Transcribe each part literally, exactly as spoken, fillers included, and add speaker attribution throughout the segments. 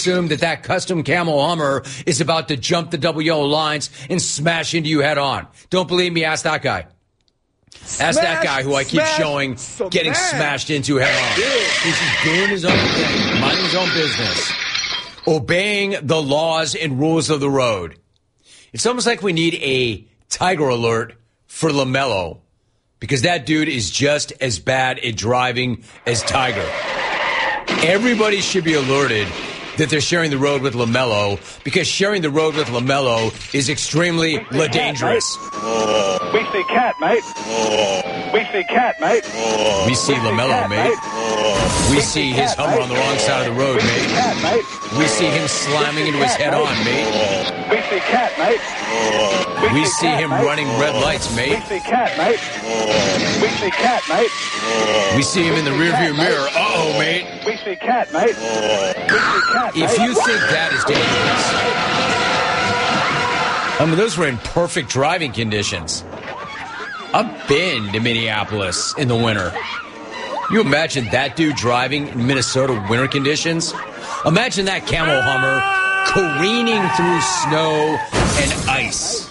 Speaker 1: assume that that custom camel Hummer is about to jump the double yellow lines and smash into you head on. Don't believe me? Ask that guy. Ask that guy who I keep showing getting smashed into head on. He's just doing his own thing, minding his own business, obeying the laws and rules of the road. It's almost like we need a Tiger alert for LaMelo, because that dude is just as bad at driving as Tiger. Everybody should be alerted that they're sharing the road with LaMelo, because sharing the road with LaMelo is extremely la dangerous.
Speaker 2: We see cat, mate. We see cat, mate.
Speaker 1: We see LaMelo, mate. We see his Hummer on the wrong side of the road, mate. We see him slamming into his head on, mate.
Speaker 2: We see cat, mate.
Speaker 1: We see him running red lights, mate.
Speaker 2: We see cat, mate. We see cat, mate.
Speaker 1: We see him in the rearview mirror. Uh-oh, mate.
Speaker 2: We see cat, mate. We see cat, mate.
Speaker 1: If you think that is dangerous, I mean, those were in perfect driving conditions. I've been to Minneapolis in the winter. You imagine that dude driving in Minnesota winter conditions? Imagine that camel Hummer careening through snow and ice.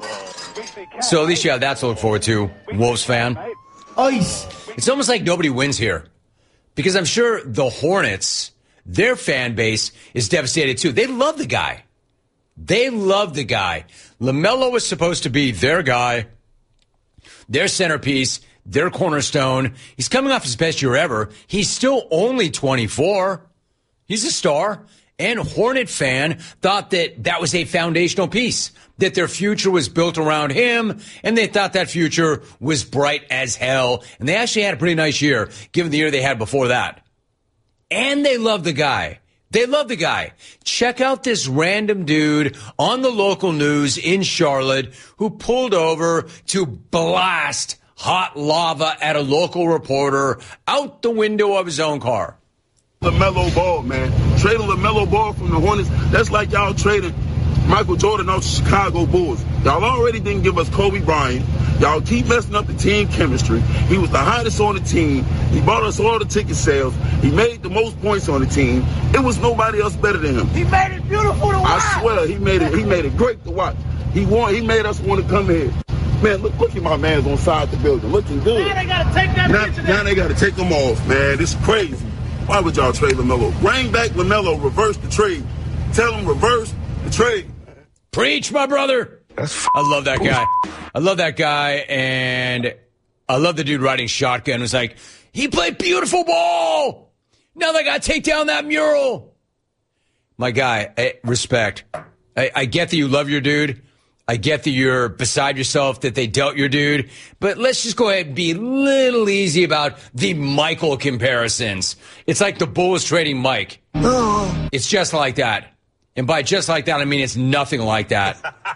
Speaker 1: So at least you have that to look forward to, Wolves fan.
Speaker 3: Ice.
Speaker 1: It's almost like nobody wins here, because I'm sure the Hornets, their fan base, is devastated too. They love the guy. They love the guy. LaMelo was supposed to be their guy, their centerpiece, their cornerstone. He's coming off his best year ever. He's still only twenty-four. He's a star. And Hornet fan thought that that was a foundational piece, that their future was built around him, and they thought that future was bright as hell. And they actually had a pretty nice year, given the year they had before that. And they love the guy. They love the guy. Check out this random dude on the local news in Charlotte who pulled over to blast hot lava at a local reporter out the window of his own car.
Speaker 4: LaMelo Ball, man. Trading LaMelo Ball from the Hornets, that's like y'all trading Michael Jordan off the Chicago Bulls. Y'all already didn't give us Kobe Bryant. Y'all keep messing up the team chemistry. He was the hottest on the team. He bought us all the ticket sales. He made the most points on the team. It was nobody else better than him.
Speaker 3: He made it beautiful to watch.
Speaker 4: I swear, he made it. He made it great to watch. He won. He made us want to come here. Man, look, look at my man's on side the building, looking good.
Speaker 3: Now they gotta take that
Speaker 4: now,
Speaker 3: picture.
Speaker 4: Now they gotta take him off, man. This is crazy. Why would y'all trade LaMelo? Bring back LaMelo. Reverse the trade. Tell him reverse the trade.
Speaker 1: Preach, my brother. I love that guy. I love that guy, and I love the dude riding shotgun. It was like, he played beautiful ball. Now they got to take down that mural. My guy, I, respect. I, I get that you love your dude. I get that you're beside yourself that they dealt your dude. But let's just go ahead and be a little easy about the Michael comparisons. It's like the Bulls trading Mike.
Speaker 3: Oh.
Speaker 1: It's just like that. And by just like that, I mean it's nothing like that.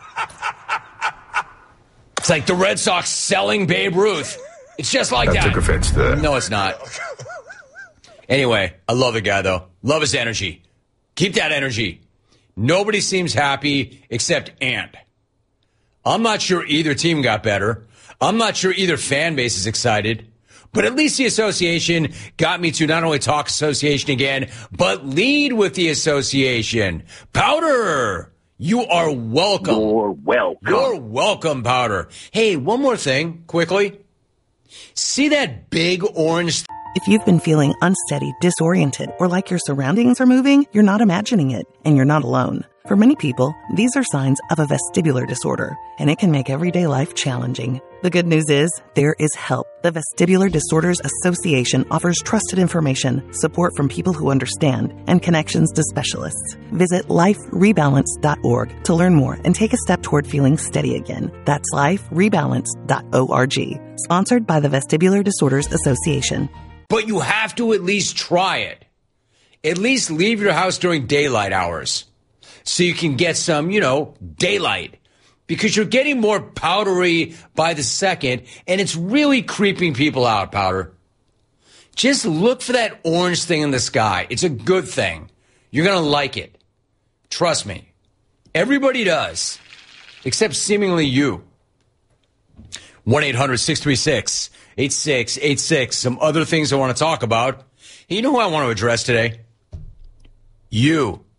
Speaker 1: It's like the Red Sox selling Babe Ruth. It's just like that.
Speaker 5: I took offense to that.
Speaker 1: No, it's not. Anyway, I love the guy, though. Love his energy. Keep that energy. Nobody seems happy except Ant. I'm not sure either team got better. I'm not sure either fan base is excited. But at least the association got me to not only talk association again, but lead with the association. Powder, you are welcome.
Speaker 6: You're welcome.
Speaker 1: You're welcome, Powder. Hey, one more thing, quickly. See that big orange...
Speaker 7: If you've been feeling unsteady, disoriented, or like your surroundings are moving, you're not imagining it, and you're not alone. For many people, these are signs of a vestibular disorder, and it can make everyday life challenging. The good news is, there is help. The Vestibular Disorders Association offers trusted information, support from people who understand, and connections to specialists. Visit life rebalance dot org to learn more and take a step toward feeling steady again. That's life rebalance dot org. Sponsored by the Vestibular Disorders Association.
Speaker 1: But you have to at least try it. At least leave your house during daylight hours so you can get some, you know, daylight. Because you're getting more powdery by the second, and it's really creeping people out, Powder. Just look for that orange thing in the sky. It's a good thing. You're going to like it. Trust me. Everybody does, except seemingly you. one eight hundred six three six eight six eight six. Some other things I want to talk about. You know who I want to address today? You.